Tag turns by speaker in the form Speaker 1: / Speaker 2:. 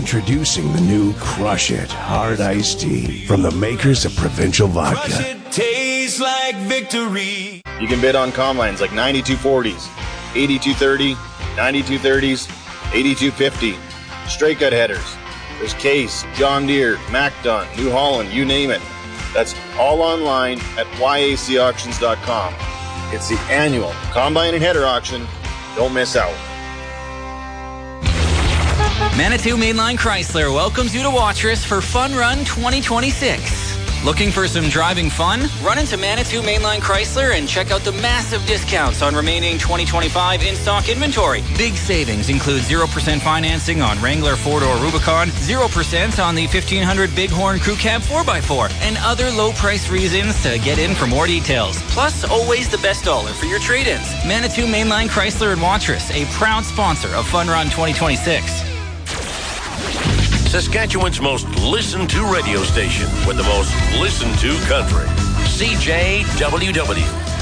Speaker 1: Introducing the new Crush It Hard Iced Tea from the makers of Provincial Vodka.
Speaker 2: Crush it, tastes like victory.
Speaker 3: You can bid on combines like 9240s, 8230, 9230s, 8250, straight cut headers. There's Case, John Deere, MacDon, New Holland, you name it. That's all online at yacauctions.com. It's the annual Combine and Header Auction. Don't miss out.
Speaker 4: Manitou Mainline Chrysler welcomes you to Watrous for Fun Run 2026. Looking for some driving fun? Run into Manitou Mainline Chrysler and check out the massive discounts on remaining 2025 in-stock inventory. Big savings include 0% financing on Wrangler 4-door Rubicon, 0% on the 1500 Bighorn Crew Cab 4x4, and other low-price reasons to get in for more details. Plus, always the best dollar for your trade-ins. Manitou Mainline Chrysler in Watrous, a proud sponsor of Fun Run 2026.
Speaker 5: Saskatchewan's most listened to radio station with the most listened to country. CJWW.